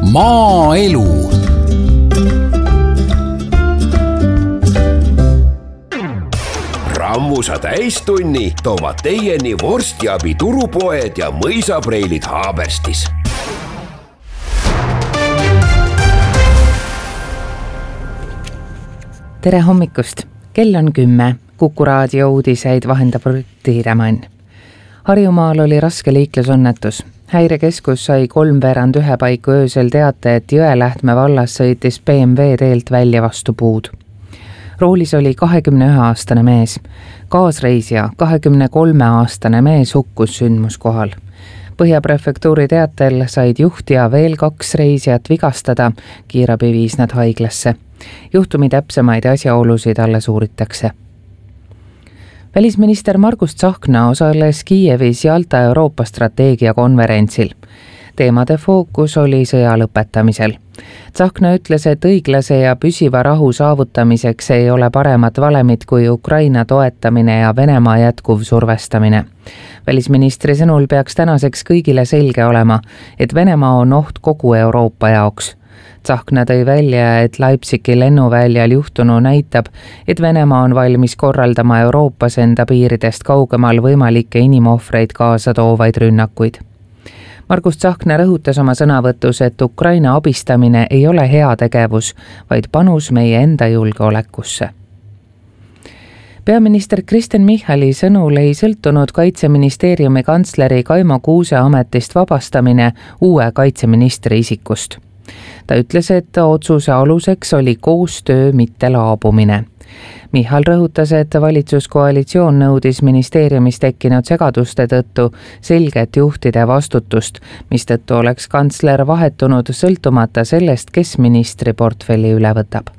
Maaelu. Rammusa täistunni toovad teieni vorstiabi turupoed ja mõisapreilid Haaberstis. Tere hommikust! Kell on 10. Kuku raadio uudiseid vahendab Tiiremann. Harjumaal oli raske liiklusõnnetus. Häirekeskus sai 3:15 paiku öösel teate, et Jõelähtme vallas sõitis BMW teelt välja vastu puud. Roolis oli 21-aastane mees. Kaasreisija 23-aastane mees hukkus sündmuskohal. Põhjaprefektuuri teatel said juht ja veel 2 reisijat vigastada, kiirabi viis nad haiglasse. Juhtumi täpsemaid asjaolusid alles uuritakse. Välisminister Margus Tsahkna osales Kiievis Jalta Euroopa strateegia konverentsil. Teemade fookus oli sõja lõpetamisel. Tsahkna ütles, et õiglase ja püsiva rahu saavutamiseks ei ole paremat valemit kui Ukraina toetamine ja Venemaa jätkuv survestamine. Välisministri sõnul peaks tänaseks kõigile selge olema, et Venemaa on oht kogu Euroopa jaoks. Tsahkna tõi välja, et Leipzigi lennuväljal juhtunu näitab, et Venemaa on valmis korraldama Euroopas enda piiridest kaugemal võimalikke inimohvreid kaasa toovaid rünnakuid. Margus Tsahkna rõhutas oma sõnavõtus, et Ukraina abistamine ei ole hea tegevus, vaid panus meie enda julgeolekusse. Peaminister Kristen Michali sõnul ei sõltunud Kaitseministeeriumi kantsleri Kaimo Kuuse ametist vabastamine uue kaitseministri isikust. Ta ütles, et otsuse aluseks oli koostöö, mitte laabumine. Michal rõhutas, et valitsuskoalitsioon nõudis ministeeriumis tekkinud segaduste tõttu selget juhtide vastutust, mistõttu oleks kantsler vahetunud sõltumata sellest, kes ministri portfelli üle võtab.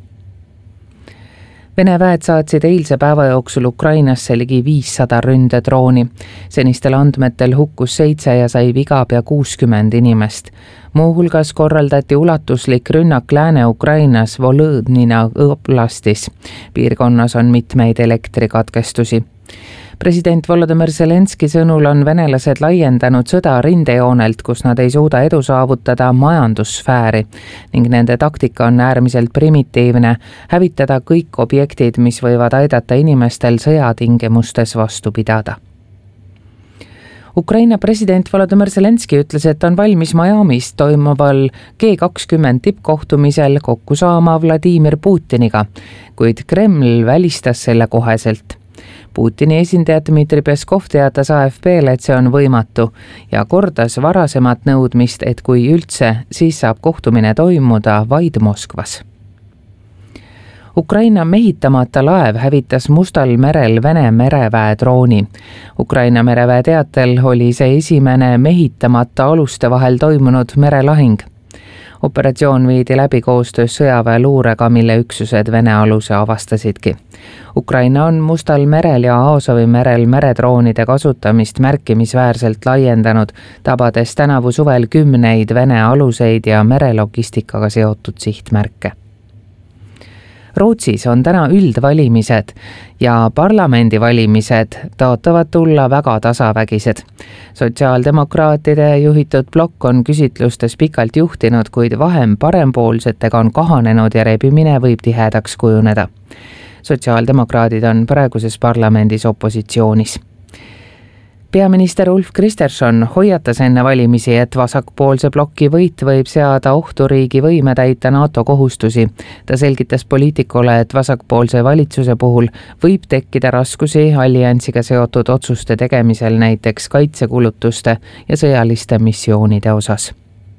Vene väed saatsid eilse päeva jooksul Ukrainasse ligi 500 ründedrooni. Senistel andmetel hukkus 7 ja sai viga pea 60 inimest. Muuhulgas korraldati ulatuslik rünnak Lääne-Ukrainas Volõdnina oblastis. Piirkonnas on mitmeid elektrikatkestusi. President Volodymyr Zelenski sõnul on venelased laiendanud sõda rindejoonelt, kus nad ei suuda edu saavutada majandussfääri ning nende taktika on äärmiselt primitiivne, hävitada kõik objektid, mis võivad aidata inimestel sõjatingimustes vastu pidada. Ukraina president Volodymyr Zelenski ütles, et on valmis Miamis toimuval G20 tippkohtumisel kokku saama Vladimir Putiniga, kuid Kreml välistas selle koheselt. Putini esindaja Dmitri Peskov teatas AFP-le, et see on võimatu ja kordas varasemat nõudmist, et kui üldse, siis saab kohtumine toimuda vaid Moskvas. Ukraina mehitamata laev hävitas Mustal merel Vene mereväe drooni. Ukraina mereväe teatel oli see esimene mehitamata aluste vahel toimunud merelahing. Operatsioon viidi läbi koostöös sõjaväe luurega, mille üksused Vene aluse avastasidki. Ukraina on Mustal merel ja Aasovi merel meredroonide kasutamist märkimisväärselt laiendanud, tabades tänavu suvel 10 Vene aluseid ja merelogistikaga seotud sihtmärke. Rootsis on täna üldvalimised ja parlamendivalimised taotavad tulla väga tasavägised. Sotsiaaldemokraatide juhitud blokk on küsitlustes pikalt juhtinud, kuid vahem parempoolsetega on kahanenud ja rebimine võib tihedaks kujuneda. Sotsiaaldemokraadid on praeguses parlamendis opositsioonis. Peaminister Ulf Kristersson hoiatas enne valimisi, et vasakpoolse bloki võit võib seada ohtu riigi võime täita NATO kohustusi. Ta selgitas poliitikule, et vasakpoolse valitsuse puhul võib tekkida raskusi alliansiga seotud otsuste tegemisel, näiteks kaitsekulutuste ja sõjaliste missioonide osas.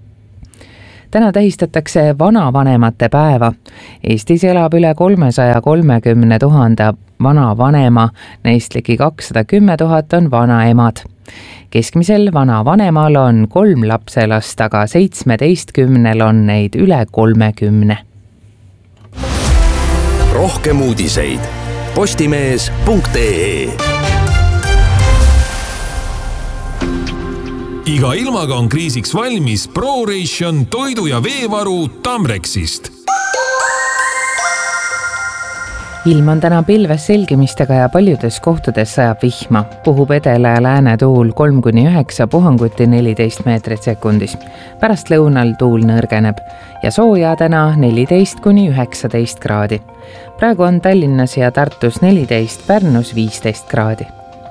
Täna tähistatakse vanavanemate päeva. Eestis elab üle 330 000 vanavanema, neist ligi 210 000 on vanaemad. Keskmisel vanavanemal on 3 lapselast, aga 17 on neid üle 30. Rohkem uudiseid postimees.ee. Iga ilmaga on kriisiks valmis ProRation toidu- ja veevaru Tamrexist. ilm on täna pilves selgimistega ja paljudes kohtades sajab vihma. Puhub edela ja lääne tuul 3-9, puhanguti 14 meetrit sekundis. Pärast lõunal tuul nõrgeneb ja sooja täna 14-19 kraadi. Praegu on Tallinnas ja Tartus 14, Pärnus 15 kraadi.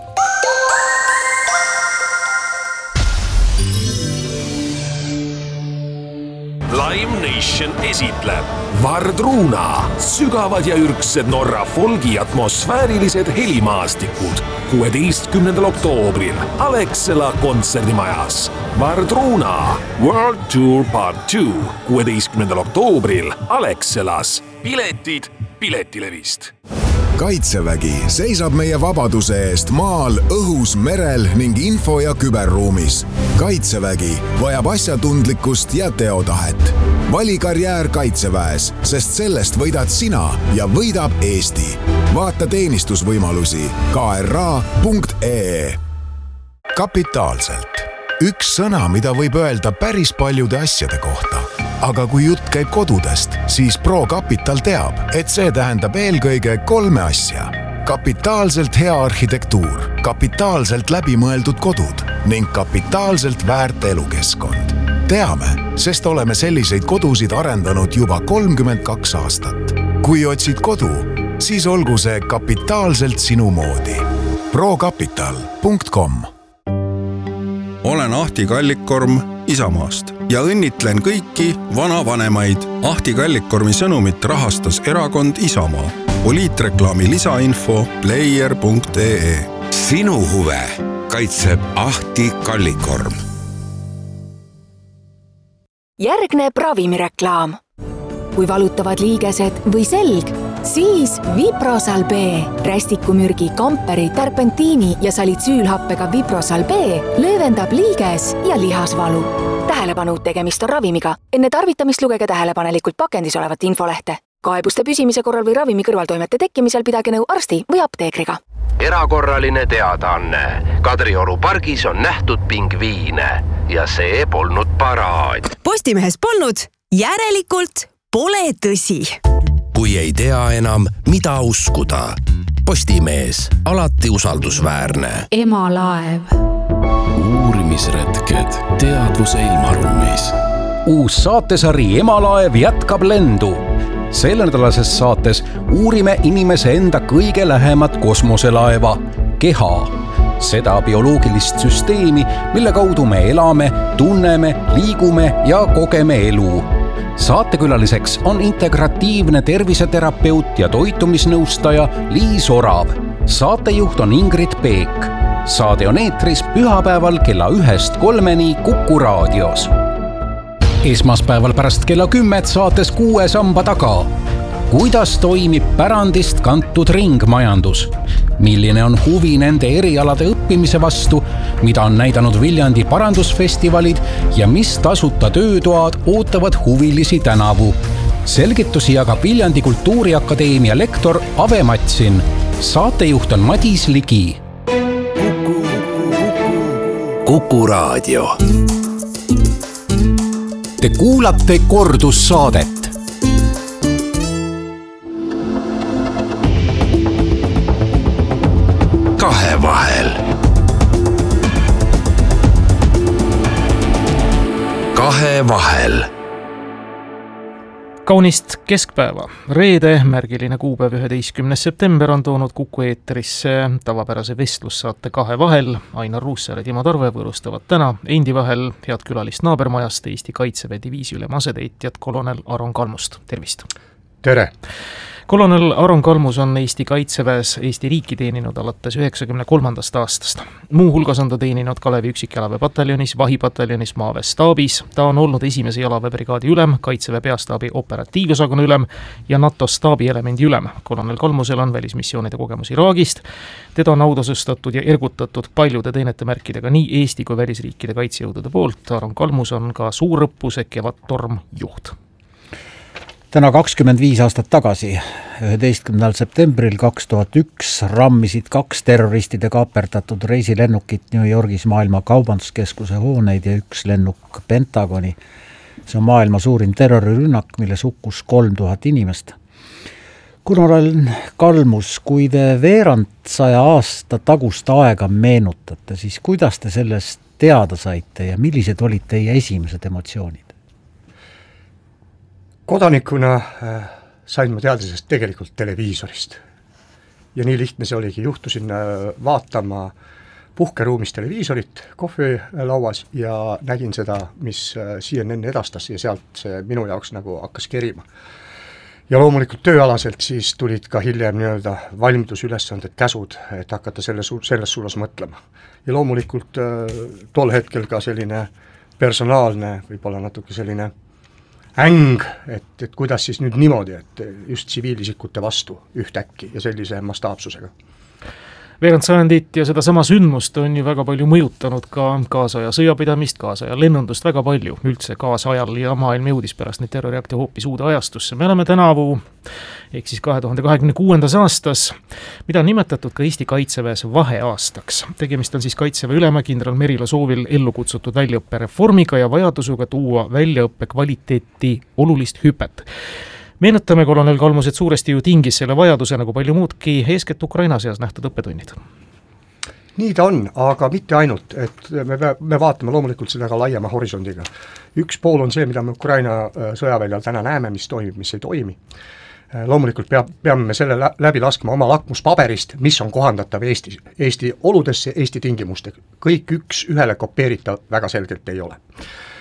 Live Nation esitleb Vardruna, sügavad ja ürgsed Norra folgi atmosfäärilised helimaastikud 16. oktoobril Alexela kontserdimajas. Vardruna World Tour Part 2 16. oktoobril Alexelas. Piletid Piletilevist. Kaitsevägi seisab meie vabaduse eest maal, õhus, merel ning info- ja küberruumis. Kaitsevägi vajab asjatundlikkust ja teotahet. Vali karjäär Kaitseväes, sest sellest võidad sina ja võidab Eesti. Vaata teenistusvõimalusi kra.ee. Kapitaalselt. Üks sõna, mida võib öelda päris paljude asjade kohta. Aga kui jutt käib kodudest, siis ProCapital teab, et see tähendab eelkõige 3 asja. Kapitaalselt hea arhitektuur, kapitaalselt läbimõeldud kodud ning kapitaalselt väärt elukeskkond. Teame, sest oleme selliseid kodusid arendanud juba 32 aastat. Kui otsid kodu, siis olgu see kapitaalselt sinu moodi. procapital.com. Olen Ahti Kallikkorm Isamaast ja õnnitlen kõiki vanavanemaid. Ahti Kallikkormi sõnumit rahastas erakond Isamaa. Poliitreklaami lisainfo player.ee. Sinu huve kaitseb Ahti Kallikkorm. Järgneb ravimireklaam. Kui valutavad liigesed või selg, siis Viprosal B. Rästikumürgi, kamperi, terpentiini ja salitsüülhappega Viprosal B löövendab liiges ja lihasvalu. Tähelepanu, tegemist on ravimiga. Enne tarvitamist lugege tähelepanelikult pakendis olevat infolehte. Kaebuste püsimise korral või ravimi kõrvaltoimete tekkimisel pidage nõu arsti või apteekriga. Erakorraline teadaanne. Kadrioru pargis on nähtud pingviine ja see polnud paraad. Postimehes polnud, järelikult pole tõsi. Kui ei tea enam, mida uskuda. Postimees, alati usaldusväärne. Emalaev. Uurimisretked teadvuse ilmaruumis. Uus saatesari Emalaev jätkab lendu. Selle nädalases saates uurime inimese enda kõige lähemat kosmoselaeva, keha. Seda bioloogilist süsteemi, mille kaudu me elame, tunneme, liigume ja kogeme elu. Saatekülaliseks on integratiivne terviseterapeut ja toitumisnõustaja Liis Orav. Saatejuht on Ingrid Peek. Saade on eetris pühapäeval kella 1-3 Kuku raadios. Esmaspäeval pärast kella 10 saates 6 samba taga. Kuidas toimib pärandist kantud ringmajandus? Milline on huvi nende erialade õppimise vastu, mida on näidanud Viljandi parandusfestivalid ja mis tasuta töötoad ootavad huvilisi tänavu? Selgitusi jagab Viljandi Kultuuriakadeemia lektor Ave Matsin. Saatejuht on Madis Ligi. Kuku raadio. Te kuulate kordussaadet. Kahevahel. Kahevahel. Kaunist keskpäeva. Reede, märgiline kuupäev 11. september on toonud Kuku eetrisse tavapärase vestlussaate Kahevahel. Ainar Ruussaar ja Timo Tarve võõrustavad täna endi vahel head külalist naabermajast Eesti Kaitseväe diviisi ülema asetäitjat kolonel Aron Kalmust. Tervist! Tere! Kolonel Aron Kalmus on Eesti Kaitseväes Eesti riiki teeninud alates 93. aastast. Muu hulgas on ta teeninud Kalevi üksikjalaväepataljonis, vahipataljonis, maaväes staabis. Ta on olnud esimese jalaväebrigaadi ülem, Kaitseväe peastaabi operatiivosakonna ülem ja NATO staabielemendi ülem. Kolonel Kalmusel on välismissioonide kogemus Iraagist. Teda on autasustatud ja ergutatud paljude teenetemärkidega nii Eesti kui välisriikide kaitsejõudude poolt. Aron Kalmus on ka suurõppuse Kevadtorm juht. Täna 25 aastat tagasi, 11. septembril 2001 rammisid 2 terroristide kaaperdatud reisilennukit New Yorgis maailma kaubanduskeskuse hooneid ja 1 lennuk Pentagoni. See on maailma suurim terrorirünnak, milles hukkus 3000 inimest. Gunnar Kalmus, kui te veerand 100 aasta tagust aega meenutate, siis kuidas te sellest teada saite ja millised olid teie esimesed emotsioonid? Kodanikuna sain ma teada sellest tegelikult televiisorist. Ja nii lihtne see oligi, juhtusin vaatama puhkeruumis televiisorit kohvilauas ja nägin seda, mis CNN edastas ja sealt see minu jaoks nagu hakkas kerima. Ja loomulikult tööalaselt siis tulid ka hiljem nii-öelda valmidusülesanded, käsud, et hakata selles suunas mõtlema. Ja loomulikult tol hetkel ka selline personaalne, võib-olla natuke selline äng, et kuidas siis nüüd niimoodi, et just tsiviilisikute vastu ühtäkki ja sellise mastaapsusega. Veerand sajandit ja seda sama sündmust on ju väga palju mõjutanud ka kaasaja sõjapidamist, kaasaja lennundust väga palju, üldse kaasajal ja maailm jõudis pärast neid terroriakte hoopis uude ajastusse. Me oleme tänavu, ehk siis 2026. aastas, mida on nimetatud ka Eesti Kaitseväes vaheaastaks. Tegemist on siis Kaitseväe ülema kindral Merilo soovil ellu kutsutud väljaõppereformiga ja vajadusega tuua väljaõppe kvaliteeti olulist hüpet. Meenutame kolonel Kalmus, et suuresti ju tingis selle vajaduse nagu palju muudki eeskätt Ukraina seas nähtud õppetunnid. Nii ta on, aga mitte ainult, et me vaatame loomulikult seda ka laiema horisondiga. Üks pool on see, mida me Ukraina sõjaväljal täna näeme, mis toimib, mis ei toimi. Loomulikult peame me selle läbi laskma oma lakmuspaberist, mis on kohandatav Eesti oludesse, Eesti tingimustega. Kõik üks ühele kopeeritav väga selgelt ei ole.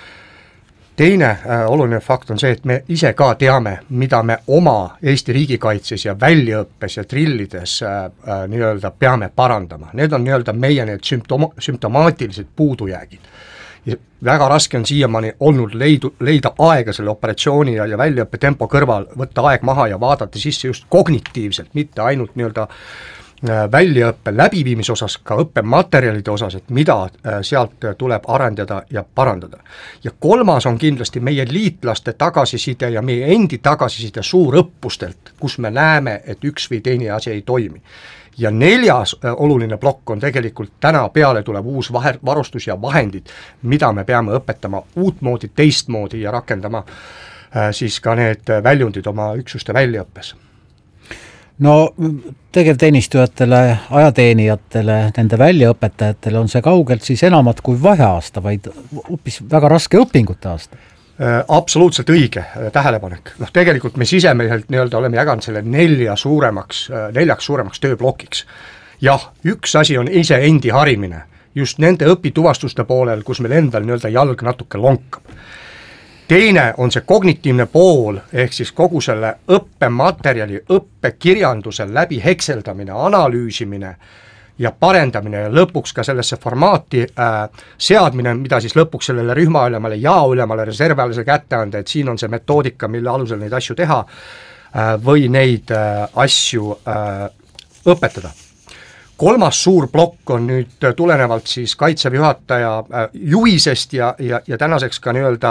Teine oluline fakt on see, et me ise ka teame, mida me oma Eesti riigikaitses ja väljaõppes ja trillides nii-öelda peame parandama. Need on nii-öelda meie need sümptomaatilised puudujäägid. Ja väga raske on siiamaani olnud leida aega selle operatsiooni ja väljaõppe tempo kõrval, võtta aeg maha ja vaadata sisse just kognitiivselt, mitte ainult nii-öelda väljaõppe läbiviimise osas, ka õppematerjalide osas, et mida sealt tuleb arendada ja parandada. Ja kolmas on kindlasti meie liitlaste tagasiside ja meie endi tagasiside suurõppustelt, kus me näeme, et üks või teine asi ei toimi. Ja neljas oluline plokk on tegelikult täna peale tuleb uus varustus ja vahendid, mida me peame õpetama uutmoodi, teistmoodi ja rakendama siis ka need väljundid oma üksuste väljaõppes. No tegevteenistujatele, ajateenijatele, nende väljaõpetajatele on see kaugelt siis enamat kui vaheaasta, vaid hoopis väga raske õpingute aasta. Absoluutselt õige tähelepanek. Tegelikult me sisemehelt nii-öelda oleme jaganud selle neljaks suuremaks tööblokiks. Jah, üks asi on ise endi harimine, just nende õpituvastuste poolel, kus meil endal nii-öelda jalg natuke lonkab. Teine on see kognitiivne pool, ehk siis kogu selle õppematerjali, õppekirjanduse läbi hekseldamine, analüüsimine ja parendamine ja lõpuks ka sellesse formaati seadmine, mida siis lõpuks sellele rühmaülemale, jaoülemale, reservväelase kätte anda, et siin on see metoodika, mille alusel neid asju teha või neid asju õpetada. Kolmas suur plokk on nüüd tulenevalt siis Kaitseväe juhataja juhisest ja tänaseks ka nii-öelda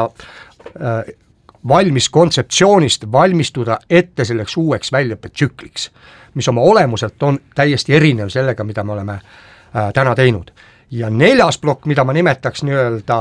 valmis kontseptsioonist valmistuda ette selleks uueks väljaõppetsükliks, mis oma olemuselt on täiesti erinev sellega, mida me oleme täna teinud. Ja neljas plokk, mida ma nimetaks nii-öelda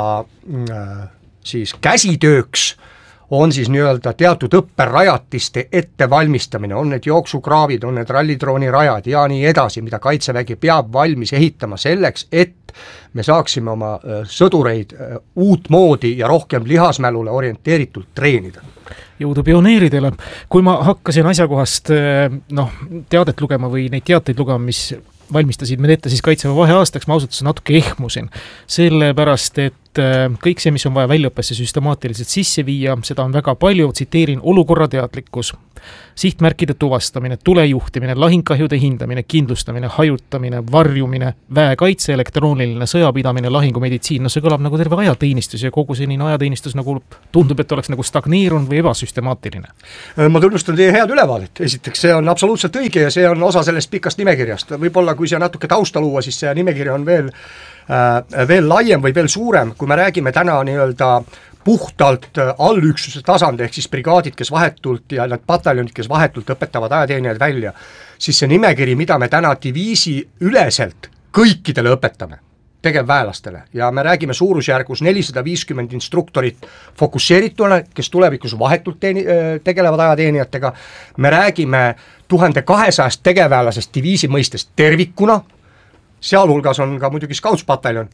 siis käsitööks, on siis nii-öelda teatud õpperajatiste ettevalmistamine, on need jooksukraavid, on need rallidrooni rajad ja nii edasi, mida Kaitsevägi peab valmis ehitama selleks, et me saaksime oma sõdureid uutmoodi ja rohkem lihasmälule orienteeritult treenida. Jõudu pioneeridele. Kui ma hakkasin asjakohast teadet lugema või neid teateid lugema, mis valmistasid meil ette siis Kaitseväe vaheaastaks, ma ausalt natuke ehmusin. Sellepärast, et kõik see, mis on vaja väljaõppesse süstemaatiliselt sisse viia, seda on väga palju, tsiteerin, olukorrateadlikkus, sihtmärkide tuvastamine, tulejuhtimine, lahingkahjude hindamine, kindlustamine, hajutamine, varjumine, väekaitse, elektrooniline sõjapidamine, lahingumeditsiin, see kõlab nagu terve ajateenistus ja kogu senine ajateenistus nagu tundub, et oleks nagu stagneerunud või ebasüstemaatiline. Ma tunnustan teie head ülevaadet. Esiteks, see on absoluutselt õige ja see on osa sellest pikast nimekirjast. Võib-olla kui see natuke tausta luua, siis see nimekiri on veel laiem või veel suurem, kui me räägime täna nii-öelda puhtalt allüksuse tasand, ehk siis brigaadid, kes vahetult ja need pataljonid, kes vahetult õpetavad ajateenijaid välja, siis see nimekiri, mida me täna diviisi üleselt kõikidele õpetame, tegevväelastele ja me räägime suurusjärgus 450 instruktorit fokusseerituna, kes tulevikus vahetult tegelevad ajateenijatega, me räägime 1200 tegevväelasest diviisi mõistest tervikuna, sealhulgas on ka muidugi Scoutspataljon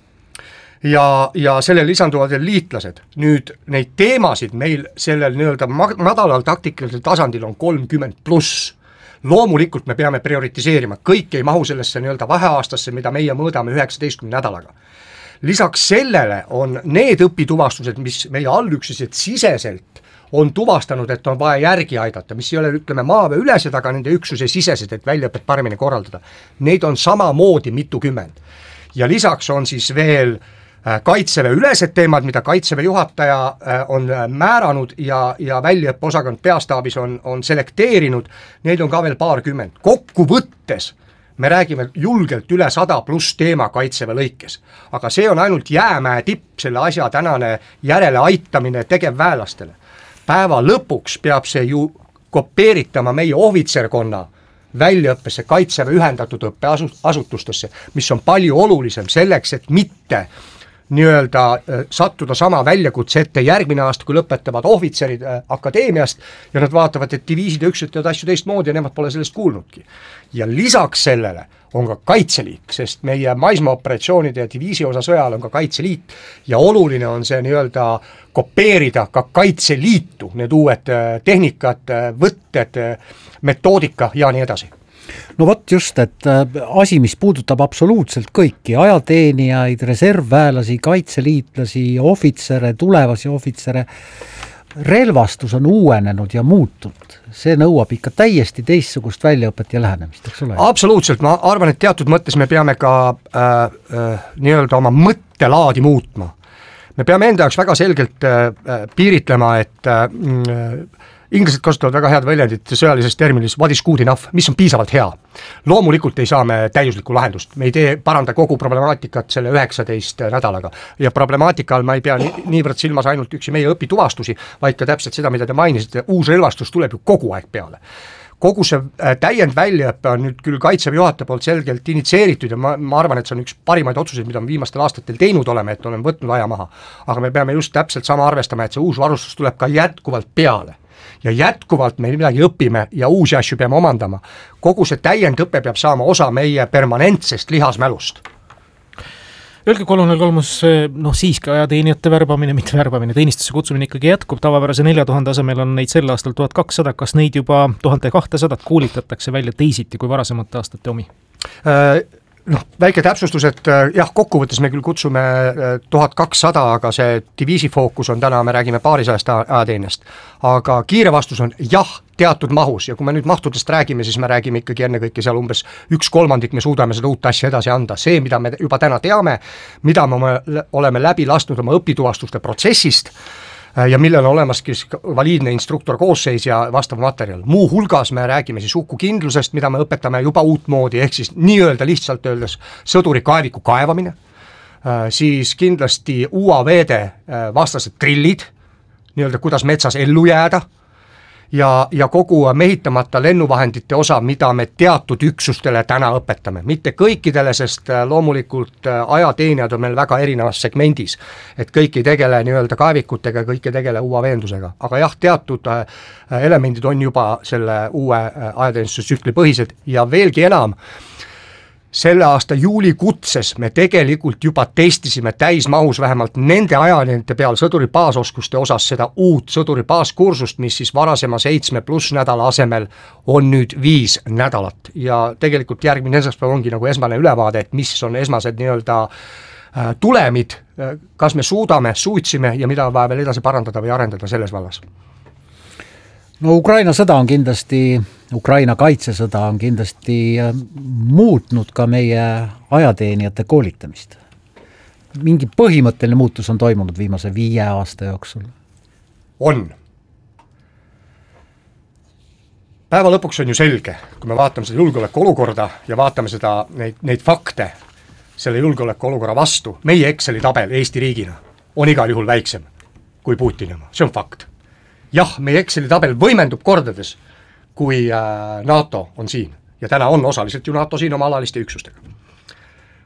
ja sellele lisanduvad veel liitlased. Nüüd neid teemasid meil sellel nii-öelda madalal taktikalisel tasandil on 30+. Loomulikult me peame prioritiseerima, kõik ei mahu sellesse nii-öelda vaheaastasse, mida meie mõõdame 19 nädalaga. Lisaks sellele on need õpituvastused, mis meie allüksused siseselt on tuvastanud, et on vaja järgi aidata, mis ei ole, ütleme, maaväeülesed, aga nende üksuse sisesed, et väljaõpet paremini korraldada. Neid on samamoodi mitukümmend. Ja lisaks on siis veel kaitseväe ülesed teemad, mida kaitseväe juhataja on määranud ja väljaõppeosakond peastaabis on selekteerinud, neid on ka veel paarkümmend. Kokku võttes me räägime julgelt üle 100+ teema kaitseväe lõikes, aga see on ainult jäämäe tipp, selle asja tänane järele aitamine tegevväelastele. Päeva lõpuks peab see ju kopeeritama meie ohvitserkonna väljaõppesse kaitseväe ühendatud õppeasutustesse, mis on palju olulisem selleks, et mitte nii-öelda sattuda sama väljakutse ette järgmine aasta, kui lõpetavad ohvitserid akadeemiast ja nad vaatavad, et diviisid ja üksused teevad asju teistmoodi ja nemad pole sellest kuulnudki. Ja lisaks sellele on ka Kaitseliit, sest meie maismaaoperatsioonide ja diviisi osa sõjal on ka Kaitseliit ja oluline on see nii-öelda kopeerida ka Kaitseliitu, need uued tehnikad, võtted, metoodika ja nii edasi. No vot just, et asi, mis puudutab absoluutselt kõiki, ajateenijaid, reservväelasi, kaitseliitlasi, ohvitsere, tulevasi ohvitsere, relvastus on uuenenud ja muutunud. See nõuab ikka täiesti teistsugust väljaõpet ja lähenemist, eks ole? Absoluutselt, ma arvan, et teatud mõttes me peame ka nii-öelda oma mõttelaadi muutma. Me peame enda jaoks väga selgelt piiritlema, et inglased kasutavad väga head väljendit sõjalises terminis what is good enough, mis on piisavalt hea. Loomulikult ei saa me täiuslikku lahendust, me ei paranda kogu problemaatikat selle 19 nädalaga ja problemaatika all ma ei pea niivõrd silmas ainult üksi meie õpituvastusi, vaid ka täpselt seda, mida te mainisite, uus relvastus tuleb ju kogu aeg peale. Kogu see täiend väljaõppe on nüüd küll kaitseväe juhataja poolt selgelt initseeritud ja ma arvan, et see on üks parimaid otsuseid, mida me viimastel aastatel teinud oleme, et oleme võtnud aja maha. Aga me peame just täpselt sama arvestama, et see uus varustus tuleb ka jätkuvalt peale. Ja jätkuvalt me midagi õpime ja uusi asju peame omandama. Kogu see täiendõpe peab saama osa meie permanentsest lihasmälust. Öelge, kolonel Kalmus, siiski ajateenijate värbamine, mitte värbamine, teenistusse kutsumine ikkagi jätkub, tavapärase 4000 asemel on neid sel aastal 1200, kas neid juba 1200 koolitatakse välja teisiti kui varasemate aastate omi? Väike täpsustus, et jah, kokkuvõttes me küll kutsume 1200, aga see diviisi fookus on täna, me räägime paarisajast ajateenijast. Aga kiire vastus on jah, teatud mahus ja kui me nüüd mahtudest räägime, siis me räägime ikkagi ennekõike seal umbes 1/3 me suudame seda uut asja edasi anda. See, mida me juba täna teame, mida me oleme läbi lasknud oma õpituvastuste protsessist, ja millel on olemaski valiidne instruktor koosseis ja vastav materjal. Muu hulgas me räägime siis hukukindlusest, mida me õpetame juba uut moodi, ehk siis nii-öelda lihtsalt öeldes sõduri kaeviku kaevamine, siis kindlasti UAV-de vastased trillid, nii-öelda kuidas metsas ellu jääda ja kogu mehitamata lennuvahendite osa, mida me teatud üksustele täna õpetame. Mitte kõikidele, sest loomulikult ajateenijad on meil väga erinevas segmendis, et kõik ei tegele nii-öelda kaevikutega, kõik ei tegele UAV-endusega. Aga jah, teatud elemendid on juba selle uue ajateenistustsükli põhised ja veelgi enam, selle aasta juulikutses me tegelikult juba testisime täismahus vähemalt nende ajalinte peal sõduri baasoskuste osas seda uut sõduri baaskursust, mis siis varasema 7+ nädala asemel on nüüd 5 nädalat ja tegelikult järgmine esmaspäev ongi nagu esmane ülevaade, et mis on esmased nii-öelda tulemid, kas me suutsime ja mida on vaja veel edasi parandada või arendada selles vallas. No Ukraina sõda on kindlasti, Ukraina kaitsesõda on kindlasti muutnud ka meie ajateenijate koolitamist. Mingi põhimõtteline muutus on toimunud viimase 5 aasta jooksul? On. Päeva lõpuks on ju selge, kui me vaatame seda julgeolekuolukorda ja vaatame seda, neid fakte selle julgeolekuolukorra vastu, meie Exceli tabel Eesti riigina on igal juhul väiksem kui Putini oma, see on fakt. Jah, meie Exceli tabel võimendub kordades, kui NATO on siin ja täna on osaliselt ju NATO siin oma alaliste üksustega.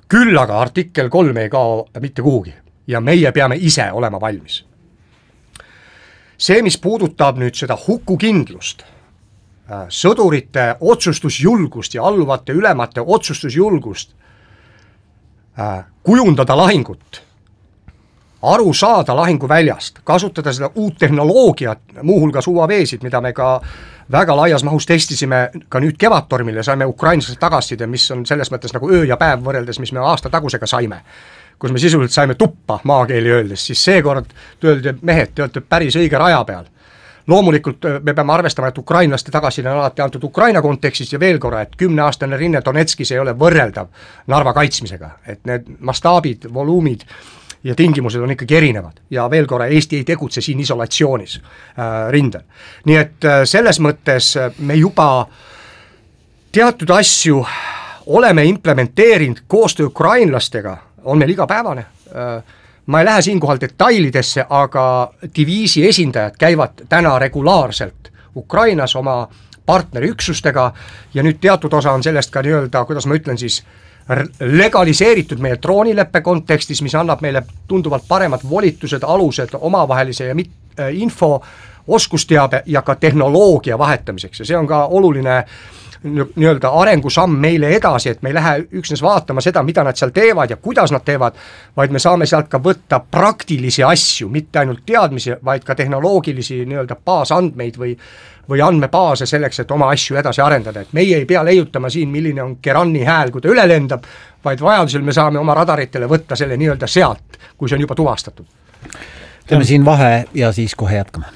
Küll aga artikkel 3 ei kao mitte kuhugi ja meie peame ise olema valmis. See, mis puudutab nüüd seda hukukindlust, sõdurite otsustusjulgust ja alluvate ülemate otsustusjulgust kujundada lahingut, aru saada lahinguväljast, kasutada seda uut tehnoloogiat, muuhulgas UAV-sid, mida me ka väga laias mahus testisime ka nüüd Kevadtormile, saime ukrainlased tagasiside, mis on selles mõttes nagu öö ja päev võrreldes, mis me aasta tagusega saime, kus me sisuliselt saime tuppa maakeeli öeldes, siis seekord öeldi, mehed, te olete päris õige raja peal. Loomulikult me peame arvestama, et ukrainlaste tagasiside on alati antud Ukraina kontekstis ja veel korra, et 10-aastane rinne Donetskis ei ole võrreldav Narva kaitsmisega, et need mastaabid, voluumid ja tingimused on ikkagi erinevad ja veel korra Eesti ei tegutse siin isolatsioonis rindel. Nii et selles mõttes me juba teatud asju oleme implementeerinud koostöö ukrainlastega, on meil igapäevane. Ma ei lähe siinkohal detailidesse, aga diviisi esindajad käivad täna regulaarselt Ukrainas oma partneriüksustega ja nüüd teatud osa on sellest ka nii-öelda, kuidas ma ütlen siis, legaliseeritud meie droonileppe kontekstis, mis annab meile tunduvalt paremad volitused, alused omavahelise ja info, oskusteabe ja ka tehnoloogia vahetamiseks ja see on ka oluline nii-öelda arengusamm meile edasi, et me ei lähe üksnes vaatama seda, mida nad seal teevad ja kuidas nad teevad, vaid me saame sealt ka võtta praktilisi asju, mitte ainult teadmisi, vaid ka tehnoloogilisi nii-öelda baasandmeid või andmebaase selleks, et oma asju edasi arendada, et meie ei pea leiutama siin, milline on Kerani hääl, kui ta üle lendab, vaid vajadusel me saame oma radaritele võtta selle nii-öelda sealt, kui see on juba tuvastatud. Teeme siin vahe ja siis kohe jätkame.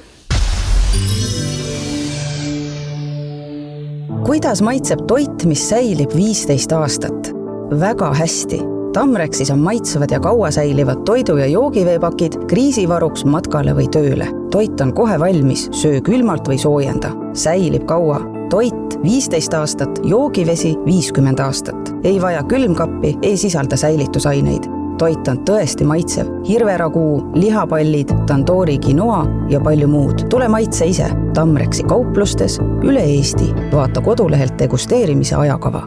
Kuidas maitseb toit, mis säilib 15 aastat? Väga hästi. Tamrexis on maitsevad ja kaua säilivad toidu- ja joogiveepakid kriisivaruks matkale või tööle. Toit on kohe valmis, söö külmalt või soojenda. Säilib kaua. Toit 15 aastat, joogivesi 50 aastat. Ei vaja külmkappi, ei sisalda säilitusaineid. Toit on tõesti maitsev. Hirveraguu, lihapallid, tandoori quinoa ja palju muud. Tule maitse ise. Tamrexi kauplustes üle Eesti. Vaata kodulehelt degusteerimise ajakava.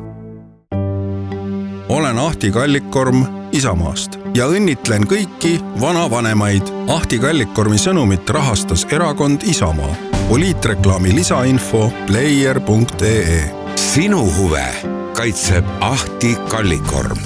Olen Ahti Kallikkorm Isamaast ja õnnitlen kõiki vanavanemaid. Ahti Kallikkormi sõnumit rahastas erakond Isamaa. Poliitreklaami lisainfo player.ee. Sinu huve kaitseb Ahti Kallikkorm.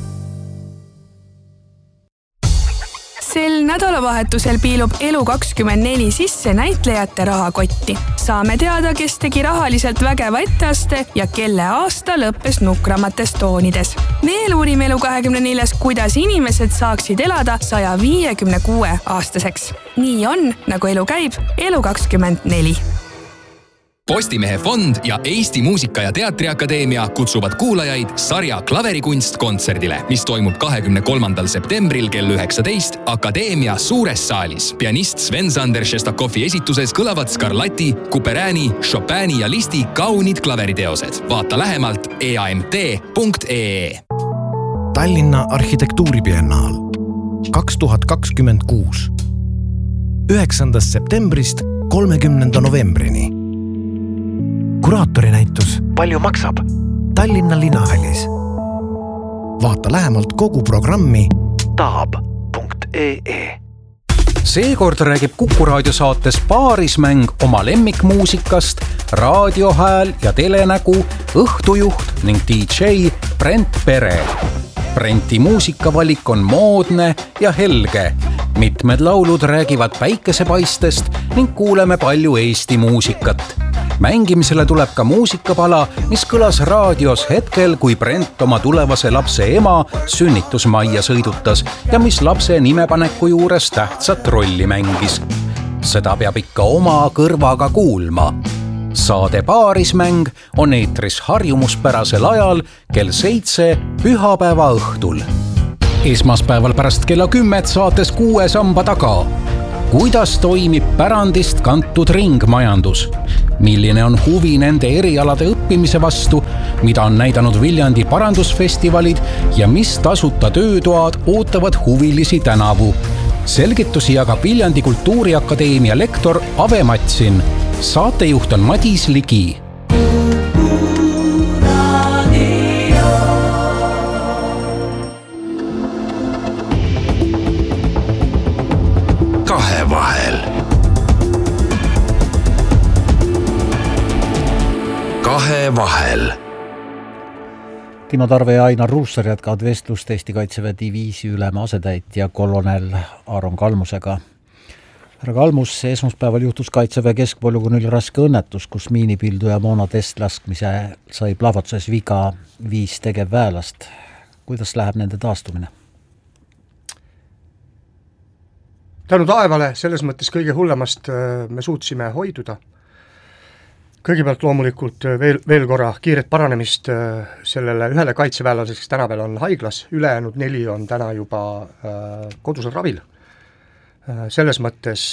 Sel nädalavahetusel piilub Elu24 sisse näitlejate rahakotti. Saame teada, kes tegi rahaliselt vägeva etteaste ja kelle aasta lõppes nukramates toonides. Veel uurime Elu24, kuidas inimesed saaksid elada 156 aastaseks. Nii on, nagu elu käib, Elu24. Postimehe fond ja Eesti Muusika- ja Teatriakadeemia kutsuvad kuulajaid sarja Klaverikunst kontserdile, mis toimub 23. septembril kell 19 Akadeemia suures saalis. Pianist Sven-Sander Šestakovi esituses kõlavad Scarlatti, Couperini, Chopini ja Listi kaunid klaveriteosed. Vaata lähemalt eamt.ee. Tallinna arhitektuuribiennaal 2026 9. septembrist 30. novembrini. Kuraatori-näitus Palju maksab? Tallinna Linnahallis. Vaata lähemalt kogu programmi taab.ee. Seekord räägib Kuku raadiosaates Paarismäng oma lemmikmuusikast, raadiohääl ja telenägu, õhtujuht ning DJ Brent Pere. Brenti muusikavalik on moodne ja helge. Mitmed laulud räägivad päikesepaistest ning kuuleme palju Eesti muusikat. Mängimisele tuleb ka muusikapala, mis kõlas raadios hetkel, kui Brent oma tulevase lapse ema sünnitusmajja sõidutas ja mis lapse nimepaneku juures tähtsat rolli mängis. Seda peab ikka oma kõrvaga kuulma. Saade Paarismäng on eetris harjumuspärasel ajal kell 7 pühapäeva õhtul. Esmaspäeval pärast kella 10 saates 6 samba taga. Kuidas toimib pärandist kantud ringmajandus? Milline on huvi nende erialade õppimise vastu, mida on näidanud Viljandi parandusfestivalid ja mis tasuta töötoad ootavad huvilisi tänavu? Selgitusi jagab Viljandi Kultuuriakadeemia lektor Ave Matsin. Saatejuht on Madis Ligi. Vahel. Timo Tarve ja Ainar Ruussaar jätkavad vestlust Eesti Kaitseväe diviisi ülema asetäitja kolonel Aron Kalmusega. Härra Kalmus, esmaspäeval juhtus Kaitseväe keskpolügoonil raske õnnetus, kus miinipilduja Moona testlaskmise sai plahvatuses viga 5 tegevväelast. Kuidas läheb nende taastumine? Tänu taevale selles mõttes kõige hullemast me suutsime hoiduda. Kõigepealt loomulikult veel korra kiiret paranemist sellele ühele kaitseväelaseks, kes täna veel on haiglas, ülejäänud 4 on täna juba kodusel ravil. Selles mõttes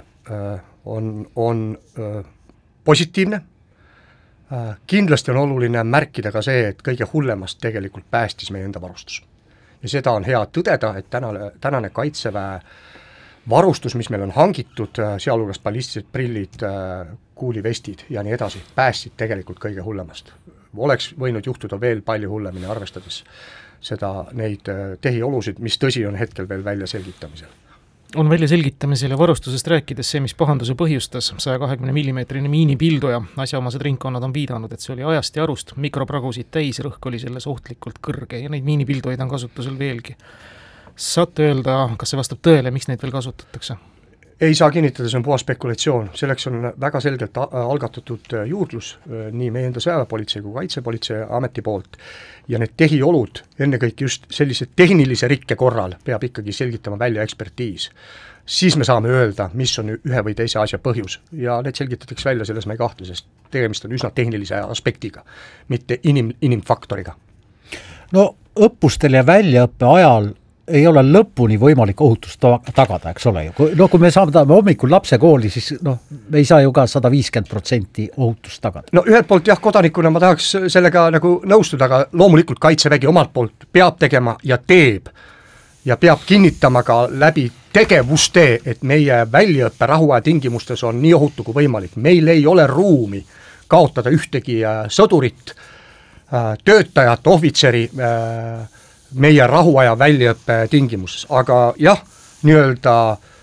on positiivne. Kindlasti on oluline märkida ka see, et kõige hullemast tegelikult päästis meie enda varustus. Ja seda on hea tõdeda, et tänane kaitseväe varustus, mis meil on hangitud, sealhulgas ballistilised prillid, kuulivestid ja nii edasi, päästsid tegelikult kõige hullemast. Oleks võinud juhtuda veel palju hullemini, arvestades neid tehiolusid, mis tõsi on hetkel veel välja selgitamisel. On välja selgitamisel ja varustusest rääkides see, mis pahanduse põhjustas, 120 mm miinipilduja. Asjaomased ringkonnad on viidanud, et see oli ajast ja arust, mikropragusid täis, rõhk oli selles ohtlikult kõrge ja neid miinipildujaid on kasutusel veelgi. Saate öelda, kas see vastab tõele, miks neid veel kasutatakse? Ei saa kinnitada, see on puhas spekulatsioon. Selleks on väga selgelt algatatud juurdlus nii meie enda sõjaväepolitsei kui kaitsepolitsei ameti poolt. Ja need tehiolud, ennekõike just sellise tehnilise rikke korral, peab ikkagi selgitama välja ekspertiis. Siis me saame öelda, mis on ühe või teise asja põhjus. Ja need selgitatakse välja, selles me ei kahtle, sest tegemist on üsna tehnilise aspektiga, mitte inimfaktoriga. No õppustel ja väljaõppe ajal ei ole lõpuni võimalik ohutust tagada, eks ole ju. No kui me saame hommikul lapse kooli, siis me ei saa ju ka 150% ohutust tagada. No ühelt poolt jah, kodanikuna ma tahaks sellega nagu nõustuda, aga loomulikult Kaitsevägi omalt poolt peab tegema ja teeb ja peab kinnitama ka läbi tegevuste, et meie väljaõppe rahuaja tingimustes on nii ohutu kui võimalik. Meil ei ole ruumi kaotada ühtegi sõdurit, töötajat, ohvitseri meie rahuaja väljaõppe tingimuses, aga jah, nii-öelda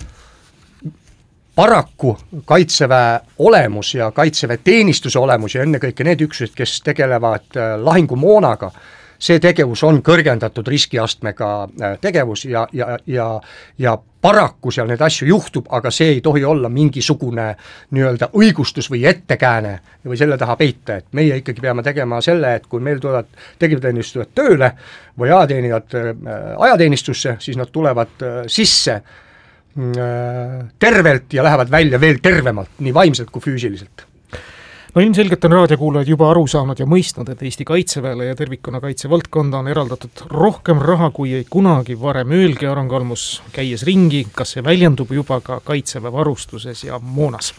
paraku Kaitseväe olemus ja Kaitseväe teenistuse olemus ja ennekõike need üksused, kes tegelevad lahingumoonaga, see tegevus on kõrgendatud riskiastmega tegevus ja paraku seal need asju juhtub, aga see ei tohi olla mingisugune nii-öelda õigustus või ettekääne või selle taha peita, et meie ikkagi peame tegema selle, et kui meil tulevad tegevteenistujad tööle või ajateenistusse, siis nad tulevad sisse tervelt ja lähevad välja veel tervemalt, nii vaimselt kui füüsiliselt. No ilmselgelt on raadiokuulajad juba aru saanud ja mõistnud, et Eesti Kaitseväele ja tervikuna kaitsevaldkonda on eraldatud rohkem raha kui ei kunagi varem. Öelge, Aron Kalmus, käies ringi, kas see väljendub juba ka Kaitseväe varustuses ja moonas?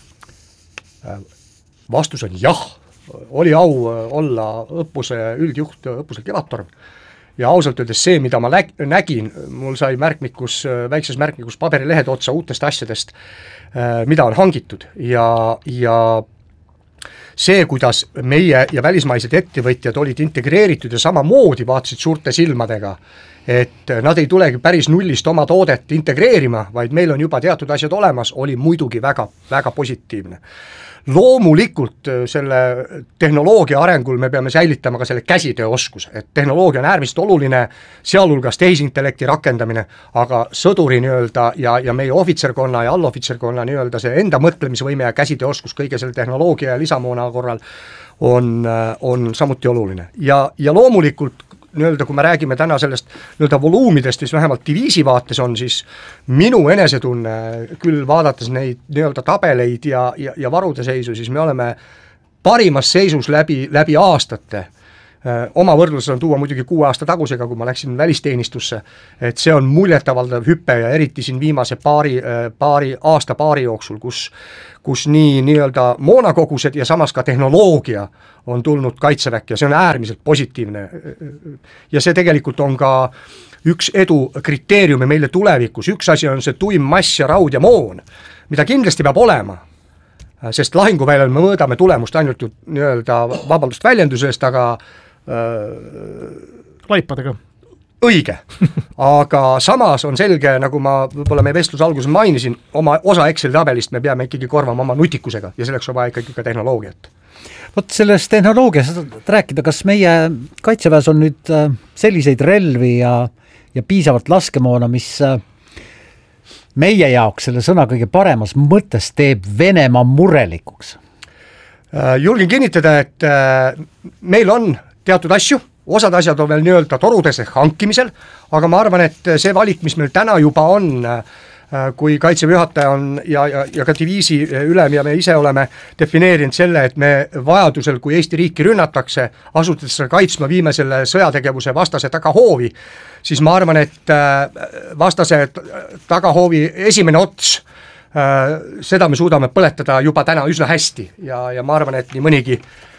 Vastus on jah. Oli au olla õppuse üldjuht õppusel Kevadtorm. Ja ausalt öeldes see, mida ma nägin, mul sai väikses märkmikus paberilehed otsa uutest asjadest, mida on hangitud ja see, kuidas meie ja välismaised ettevõtjad olid integreeritud ja samamoodi vaatasid suurte silmadega, et nad ei tulegi päris nullist oma toodet integreerima, vaid meil on juba teatud asjad olemas, oli muidugi väga, väga positiivne. Loomulikult selle tehnoloogia arengul me peame säilitama ka selle käsitööoskus, et tehnoloogia on äärmiselt oluline, sealhulgas tehisintellekti rakendamine, aga sõduri nii-öelda ja meie ohvitserkonna ja allohvitserkonna nii-öelda see enda mõtlemisvõime ja käsitööoskus kõige selle tehnoloogia ja lisamoona korral on samuti oluline. Ja loomulikult nii-öelda, kui me räägime täna sellest nii-öelda voluumidest, mis vähemalt diviisi vaates on, siis minu enesetunne, küll vaadates neid nii-öelda tabeleid ja varude seisu, siis me oleme parimas seisus läbi aastate. Oma võrdluses on tuua muidugi 6 aasta tagusega, kui ma läksin välisteenistusse, et see on muljetavaldav hüppe ja eriti siin viimase paari jooksul, kus nii-öelda moonakogused ja samas ka tehnoloogia on tulnud Kaitseväkke ja see on äärmiselt positiivne. Ja see tegelikult on ka üks edu kriteeriumi meile tulevikus. Üks asi on see tuim mass ja raud ja moon, mida kindlasti peab olema, sest lahinguväljal me mõõdame tulemust ainult nii-öelda vabandust väljendusest, aga laipadega. Õige, aga samas on selge, nagu ma võib-olla meie vestluse alguses mainisin, oma osa Exceli tabelist me peame ikkagi korvama oma nutikusega ja selleks on vaja ikkagi ka tehnoloogiat. Vot sellest tehnoloogiast rääkida, kas meie kaitseväes on nüüd selliseid relvi ja piisavalt laskemoona, mis meie jaoks selle sõna kõige paremas mõttes teeb Venemaa murelikuks? Julgen kinnitada, et meil on teatud asju, osad asjad on veel nii-öelda torudes ehk hankimisel, aga ma arvan, et see valik, mis meil täna juba on, kui Kaitseväe juhataja on ja ka diviisi ülem ja me ise oleme defineerinud selle, et me vajadusel, kui Eesti riiki rünnatakse, asutades seda kaitsma, viime selle sõjategevuse vastase tagahoovi, siis ma arvan, et vastase tagahoovi esimene ots, seda me suudame põletada juba täna üsna hästi ja ma arvan, et nii mõnigi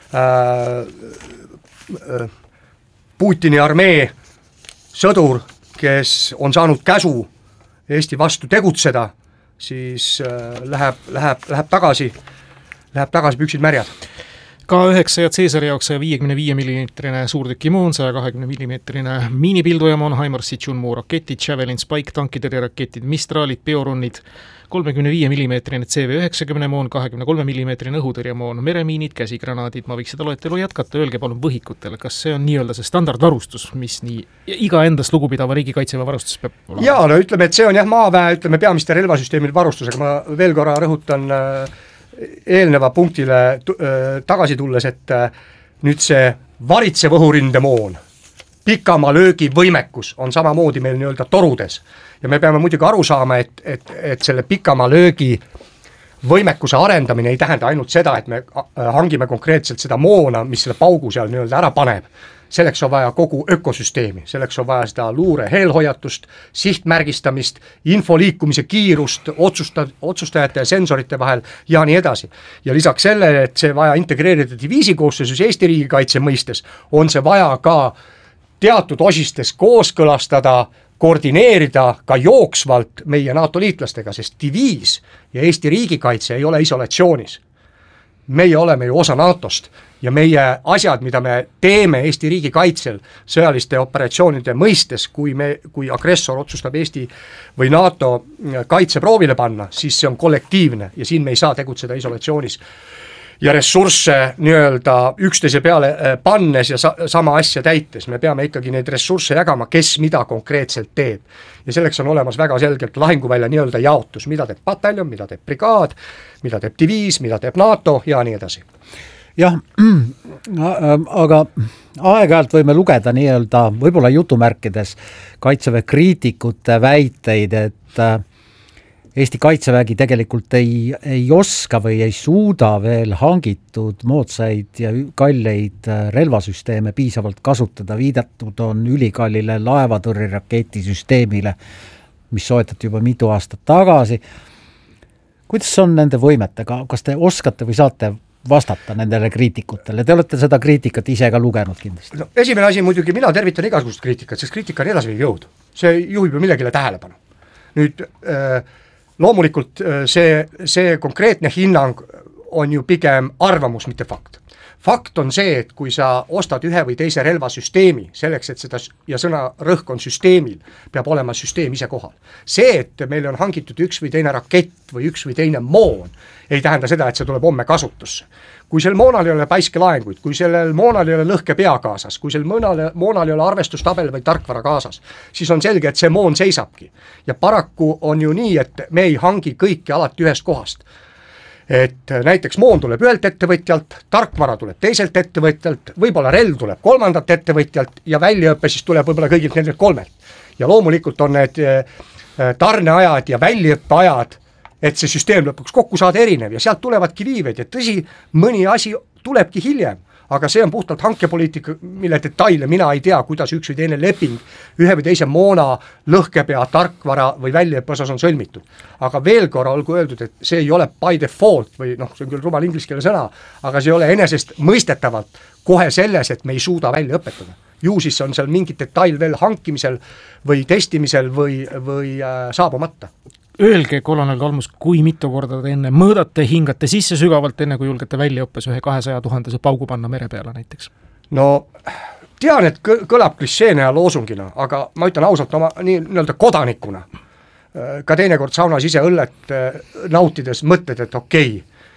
Putini armee sõdur, kes on saanud käsu Eesti vastu tegutseda, siis läheb tagasi püksid märjad. K9 ja Caesari jaoks 155 mm suurtükimoon, 120 mm miinipildujamoon, HIMARS, Sichunmu raketid, Javelin, Spike, tankitõrjeraketid, Mistralid, Biorunnid, 35 mm CV90 moon, 23 mm õhutõrjemoon, meremiinid, käsigranaadid, ma võiks seda loetelu jätkata, öelge palun võhikutele, kas see on nii-öelda see standardvarustus, mis nii iga endast lugupidava riigi kaitseväe varustus peab olema? Jaa, no ütleme, et see on maaväe, peamiste relvasüsteemide varustusega, ma veel korra rõhutan eelneva punktile tagasi tulles, et nüüd see varitsev õhurindemoon, pikamaa löögi võimekus on samamoodi meil nii-öelda torudes ja me peame muidugi aru saama, et selle pikamaa löögi võimekuse arendamine ei tähenda ainult seda, et me hangime konkreetselt seda moona, mis selle paugu seal nii-öelda ära paneb. Selleks on vaja kogu ökosüsteemi, selleks on vaja seda luure heelhoiatust, sihtmärgistamist, info liikumise kiirust, otsustajate ja sensorite vahel ja nii edasi. Ja lisaks sellele, et see vaja integreerida diviisi koosseisus Eesti riigikaitse mõistes, on see vaja ka teatud osistes kooskõlastada, koordineerida ka jooksvalt meie NATO liitlastega, sest diviis ja Eesti riigikaitse ei ole isolatsioonis. Meie oleme ju osa NATOst ja meie asjad, mida me teeme Eesti riigi kaitsel sõjaliste operatsioonide mõistes, kui agressor otsustab Eesti või NATO kaitseproovile panna, siis see on kollektiivne ja siin me ei saa tegutseda isolatsioonis ja ressursse nii-öelda üksteise peale pannes ja sama asja täites. Me peame ikkagi neid ressursse jagama, kes mida konkreetselt teeb. Ja selleks on olemas väga selgelt lahinguvälja nii-öelda jaotus, mida teeb pataljon, mida teeb brigaad, mida teeb diviis, mida teeb NATO ja nii edasi. Jah, aga aeg-ajalt võime lugeda nii-öelda võib-olla jutumärkides kaitseväe kriitikute väiteid, et Eesti kaitsevägi tegelikult ei oska või ei suuda veel hangitud moodsaid ja kalleid relvasüsteeme piisavalt kasutada. Viidatud on ülikallile laevatõrjeraketisüsteemile, mis soetati juba mitu aastat tagasi. Kuidas on nende võimetega? Kas te oskate või saate vastata nendele kriitikutele? Te olete seda kriitikat ise ka lugenud kindlasti. No, esimene asi muidugi, mina tervitan igasugust kriitikat, sest kriitika on edasiviiv jõud. See juhib ju millegile tähelepanu. Nüüd loomulikult see konkreetne hinnang on ju pigem arvamus, mitte fakt. Fakt on see, et kui sa ostad ühe või teise relvasüsteemi, selleks, et seda, ja sõna rõhk on süsteemil, peab olema süsteem ise kohal. See, et meil on hangitud üks või teine rakett või üks või teine moon, ei tähenda seda, et see tuleb homme kasutusse. Kui sel moonal ei ole päiskelaenguid, kui sellel moonal ei ole lõhke pea kaasas, kui sel moonal ei ole arvestustabel või tarkvara kaasas, siis on selge, et see moon seisabki. Ja paraku on ju nii, et me ei hangi kõiki alati ühest kohast. Et näiteks moon tuleb ühelt ettevõtjalt, tarkvara tuleb teiselt ettevõtjalt, võib-olla relv tuleb kolmandat ettevõtjalt ja väljaõppe siis tuleb võib-olla kõigilt nendelt kolmelt. Ja loomulikult on need tarneajad ja väljaõppeajad, et see süsteem lõpuks kokku saada erinev ja sealt tulevadki viived ja tõsi, mõni asi tulebki hiljem, aga see on puhtalt hankepoliitika, mille detaile mina ei tea, kuidas üks või teine leping ühe või teise moona, lõhkepea, tarkvara või väljaõppe osas on sõlmitud. Aga veel korra olgu öeldud, et see ei ole by default või see on küll rumal ingliskeele sõna, aga see ei ole enesest mõistetavalt kohe selles, et me ei suuda välja õpetada. Ju siis on seal mingi detail veel hankimisel või testimisel või saabumata. Öelge, kolonel Kalmus, kui mitu korda te enne mõõdate, hingate sisse sügavalt, enne kui julgete väljaõppes ühe 200 000 paugu panna mere peale näiteks? No tean, et kõlab klišeena ja loosungina, aga ma ütlen ausalt oma nii-öelda kodanikuna. Ka teinekord saunas ise õllet nautides mõtled, et okei,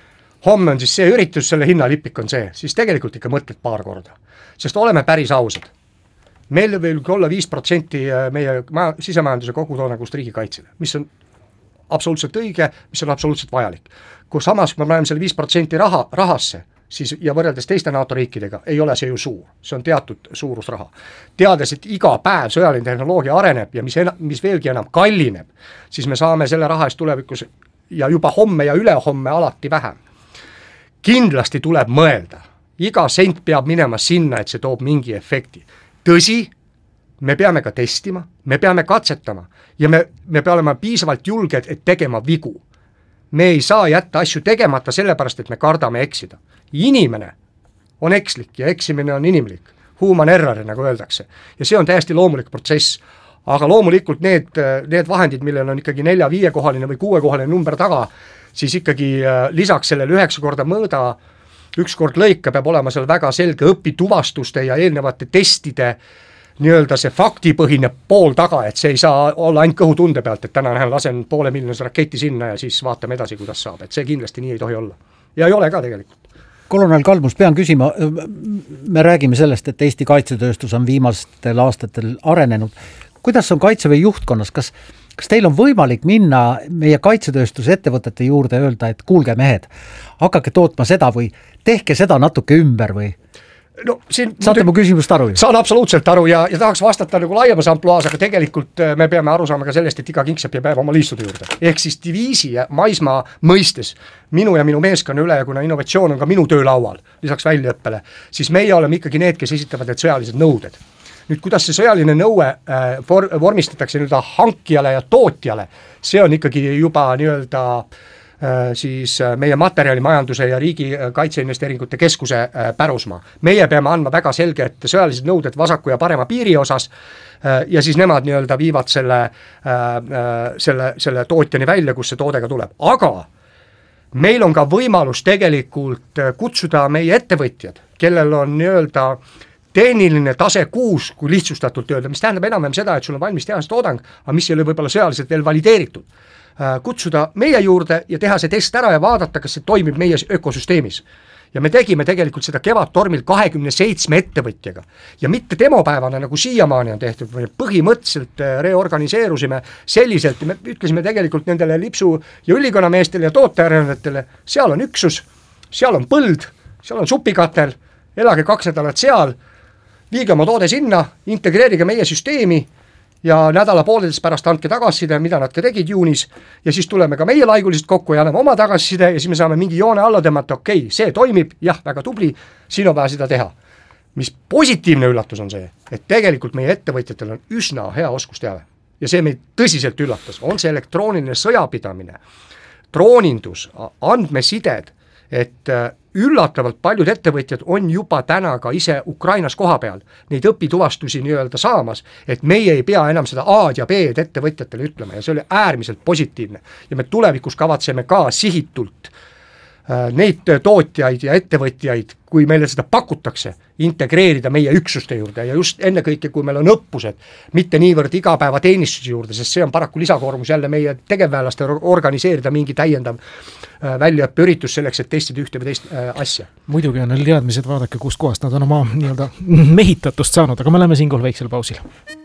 homme on siis see üritus, selle hinnalipik on see, siis tegelikult ikka mõtled paar korda. Sest oleme päris ausad. Meil võib olla 5% meie sisemajanduse kogutoodangust riigikaitsele, mis on absoluutselt õige, mis on absoluutselt vajalik. Kui samas, kui me paneme selle 5% rahasse, siis, ja võrreldes teiste NATO riikidega, ei ole see ju suur. See on teatud suurusraha. Teades, et iga päev sõjaline tehnoloogia areneb ja mis veelgi enam kallineb, siis me saame selle raha eest tulevikus ja juba homme ja ülehomme alati vähem. Kindlasti tuleb mõelda. Iga sent peab minema sinna, et see toob mingi efekti. Tõsi, me peame ka testima, me peame katsetama ja me peame olema piisavalt julged, et tegema vigu. Me ei saa jätta asju tegemata sellepärast, et me kardame eksida. Inimene on ekslik ja eksimine on inimlik. Human error, nagu öeldakse. Ja see on täiesti loomulik protsess. Aga loomulikult need vahendid, millel on ikkagi 4-5-kohaline või 6-kohaline number taga, siis ikkagi lisaks sellele 9 korda mõõda, 1 kord lõika peab olema seal väga selge õpituvastuste ja eelnevate testide nii-öelda see faktipõhine pool taga, et see ei saa olla ainult kõhutunde pealt, et täna lasen 500 000 raketi sinna ja siis vaatame edasi, kuidas saab, et see kindlasti nii ei tohi olla. Ja ei ole ka tegelikult. Kolonel Kalmus, pean küsima, me räägime sellest, et Eesti kaitsetööstus on viimastel aastatel arenenud. Kuidas on Kaitseväe juhtkonnas, kas teil on võimalik minna meie kaitsetööstuse ettevõtete juurde ja öelda, et kuulge mehed, hakake tootma seda või tehke seda natuke ümber või? No, saate mu küsimust aru? Saan absoluutselt aru ja tahaks vastata nagu laiemas ampluaas, aga tegelikult me peame aru saama ka sellest, et iga kingsepp jääb oma liistude juurde. Ehk siis diviisi ja maismaa mõistes minu ja minu meeskonna üle ja kuna innovatsioon on ka minu töölaual, lisaks väljaõppele, siis meie oleme ikkagi need, kes esitavad need sõjalised nõuded. Nüüd, kuidas see sõjaline nõue vormistatakse nii-öelda hankijale ja tootjale, see on ikkagi juba nii-öelda siis meie materjalimajanduse ja riigi kaitseinvesteeringute keskuse pärusmaa. Meie peame andma väga selged sõjalised nõuded vasaku ja parema piiri osas ja siis nemad nii-öelda viivad selle tootjani välja, kus see toodega tuleb. Aga meil on ka võimalus tegelikult kutsuda meie ettevõtjad, kellel on nii-öelda tehniline tase 6, kui lihtsustatult öelda, mis tähendab enam seda, et sul on valmis tehase toodang, aga mis ei ole võib-olla sõjaliselt veel valideeritud. Kutsuda meie juurde ja teha see test ära ja vaadata, kas see toimib meie ökosüsteemis. Ja me tegime tegelikult seda kevadtormil 27 ettevõtjaga ja mitte demopäevana, nagu siiamaani on tehtud, või põhimõtteliselt reorganiseerusime selliselt ja me ütlesime tegelikult nendele lipsu ja ülikonameestele ja tootearendajatele, seal on üksus, seal on põld, seal on supikatel, elage 2 nädalat seal, viige oma toode sinna, integreerige meie süsteemi ja nädala-pooledes pärast andke tagasiside, mida nad ka tegid juunis ja siis tuleme ka meie laiguliselt kokku ja anname oma tagasiside ja siis me saame mingi joone alla tõmmata, okei, see toimib, jah, väga tubli, siin on vaja seda teha. Mis positiivne üllatus on see, et tegelikult meie ettevõtjatel on üsna hea oskusteave ja see meid tõsiselt üllatas, on see elektrooniline sõjapidamine, droonindus, andmesided, et üllatavalt paljud ettevõtjad on juba täna ka ise Ukrainas koha peal neid õpituvastusi nii-öelda saamas, et meie ei pea enam seda A-d ja B-d ettevõtjatele ütlema ja see oli äärmiselt positiivne ja me tulevikus kavatseme ka sihitult neid tootjaid ja ettevõtjaid, kui meile seda pakutakse, integreerida meie üksuste juurde ja just ennekõike, kui meil on õppused, mitte niivõrd igapäevateenistuse juurde, sest see on paraku lisakoormus jälle meie tegevväelaste organiseerida mingi täiendav väljaõppeüritus selleks, et testida ühte või teist asja. Muidugi on neil teadmised, vaadake, kust kohast nad on oma nii-öelda mehitatust saanud, aga me läheme siinkohal väiksel pausil.